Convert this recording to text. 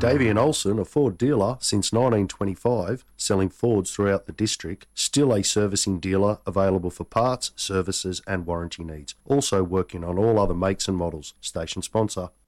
Davian Olsen, a Ford dealer since 1925, selling Fords throughout the district, still a servicing dealer available for parts, services and warranty needs. Also working on all other makes and models. Station sponsor,